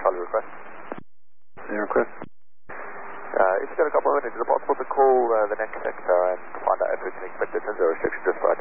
Charlie request. Any request? If you've got a couple of minutes, is it possible to call the next sector and find out if we can expect the 10 restriction just for